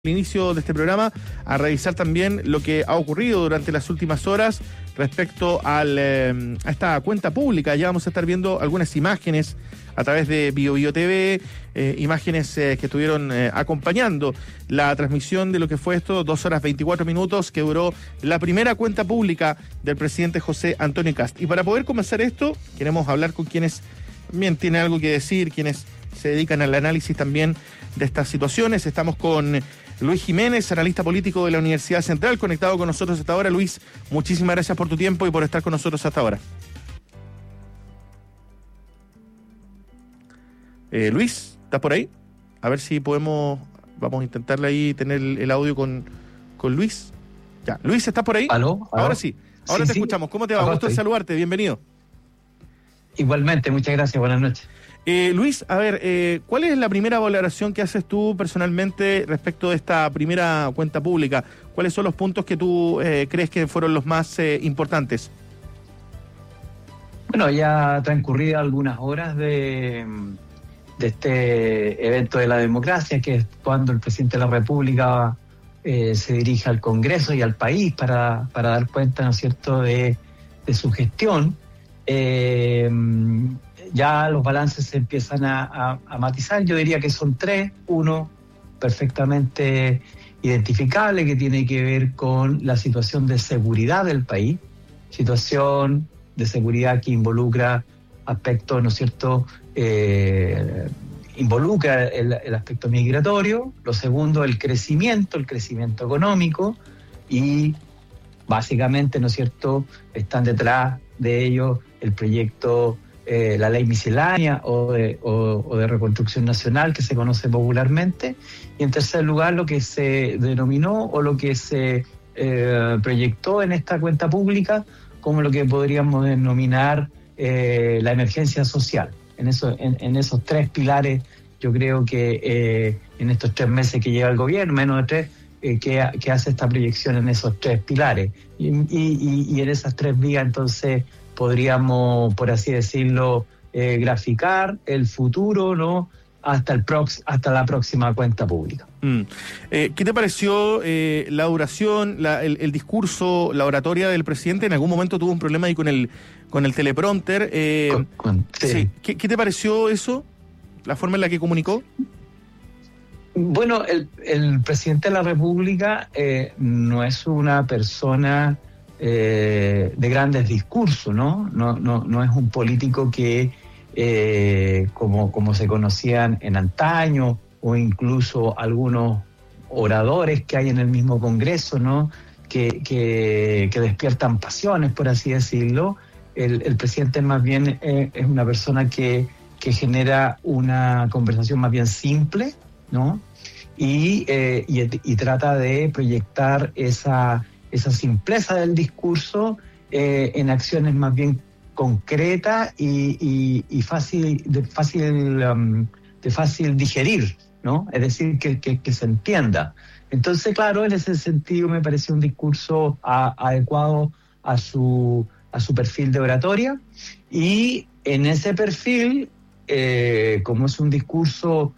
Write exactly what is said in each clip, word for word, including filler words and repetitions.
al inicio de este programa a revisar también lo que ha ocurrido durante las últimas horas respecto al, eh, a esta cuenta pública. Ya vamos a estar viendo algunas imágenes a través de Bio Bio T V, eh, imágenes eh, que estuvieron eh, acompañando la transmisión de lo que fue esto, dos horas veinticuatro minutos que duró la primera cuenta pública del presidente José Antonio Kast. Y para poder comenzar esto, queremos hablar con quienes también tienen algo que decir, quienes se dedican al análisis también de estas situaciones. Estamos con Luis Jiménez, analista político de la Universidad Central, conectado con nosotros hasta ahora. Luis, muchísimas gracias por tu tiempo y por estar con nosotros hasta ahora. Eh, Luis, ¿estás por ahí? A ver si podemos, vamos a intentarle ahí tener el, el audio con, con Luis. Ya, Luis, ¿estás por ahí? ¿Aló? ¿Aló? Ahora sí, ahora sí, te sí. escuchamos. ¿Cómo te va? Acá Gusto de estoy. saludarte, bienvenido. Igualmente, muchas gracias, buenas noches. Eh, Luis, a ver, eh, ¿cuál es la primera valoración que haces tú personalmente respecto de esta primera cuenta pública? ¿Cuáles son los puntos que tú eh, crees que fueron los más eh, importantes? Bueno, ya transcurridas algunas horas de, de este evento de la democracia, que es cuando el presidente de la República eh, se dirige al Congreso y al país para, para dar cuenta, ¿no es cierto?, de, de su gestión. Eh, ya los balances se empiezan a, a, a matizar. Yo diría que son tres. Uno perfectamente identificable, que tiene que ver con la situación de seguridad del país, situación de seguridad que involucra aspectos, ¿no es cierto?, eh, involucra el, el aspecto migratorio. Lo segundo, el crecimiento, el crecimiento económico, y básicamente, ¿no es cierto?, están detrás de ello el proyecto, eh, la ley miscelánea o de, o, o de reconstrucción nacional, que se conoce popularmente. Y en tercer lugar, lo que se denominó o lo que se eh, proyectó en esta cuenta pública como lo que podríamos denominar eh, la emergencia social. En, eso, en, en esos tres pilares, yo creo que eh, en estos tres meses que lleva el gobierno, menos de tres, eh, que, que hace esta proyección en esos tres pilares. Y, y, y en esas tres vías, entonces, podríamos, por así decirlo, eh, graficar el futuro, ¿no?, hasta el prox, hasta la próxima cuenta pública. Mm. Eh, ¿Qué te pareció eh, la duración, la, el, el discurso, la oratoria del presidente? En algún momento tuvo un problema ahí con el con el teleprompter. Eh, Con, con, sí. sí. ¿Qué, ¿Qué te pareció eso? ¿La forma en la que comunicó? Bueno, el, el presidente de la República eh, no es una persona eh, de grandes discursos, ¿no? No, no, no es un político que Eh, como, como se conocían en antaño, o incluso algunos oradores que hay en el mismo Congreso, ¿no?, que, que, que despiertan pasiones, por así decirlo. El, el presidente más bien eh, es una persona que, que genera una conversación más bien simple, ¿no?, y, eh, y, y trata de proyectar esa, esa simpleza del discurso eh, en acciones más bien concreta y, y, y fácil de fácil um, de fácil digerir, ¿no? Es decir, que, que, que se entienda. Entonces, claro, en ese sentido me pareció un discurso a, adecuado a su a su perfil de oratoria, y en ese perfil, eh, como es un discurso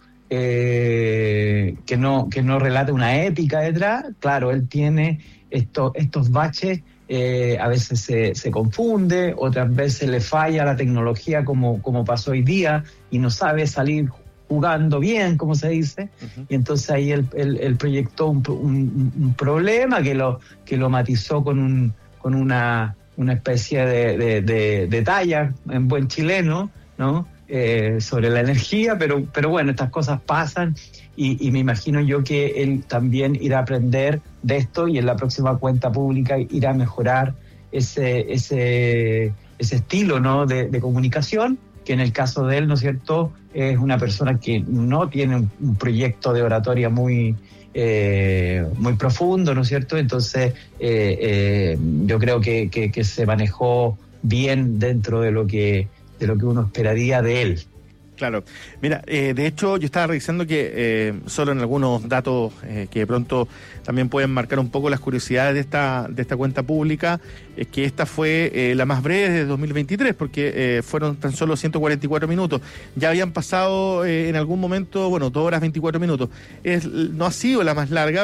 eh, que no que no relata una épica detrás, claro, él tiene esto, estos baches. Eh, a veces se, se confunde, otras veces le falla la tecnología, como, como pasó hoy día, y no sabe salir jugando bien, como se dice. Uh-huh. Y entonces ahí él, él, él proyectó un, un, un problema que lo, que lo matizó con, un, con una, una especie de, de, de, de talla en buen chileno, ¿no?, eh, sobre la energía, pero, pero bueno, estas cosas pasan. Y, y me imagino yo que él también irá a aprender de esto, y en la próxima cuenta pública irá a mejorar ese ese ese estilo, ¿no?, de, de comunicación, que en el caso de él, ¿no es cierto?, es una persona que no tiene un, un proyecto de oratoria muy eh, muy profundo, ¿no es cierto? Entonces eh, eh, yo creo que, que, que se manejó bien dentro de lo que de lo que uno esperaría de él. Claro. Mira, eh, de hecho yo estaba revisando que eh, solo en algunos datos eh, que de pronto también pueden marcar un poco las curiosidades de esta de esta cuenta pública, es que esta fue eh, la más breve de dos mil veintitrés, porque eh, fueron tan solo ciento cuarenta y cuatro minutos. Ya habían pasado eh, en algún momento, bueno, dos horas veinticuatro minutos. Es, no ha sido la más larga,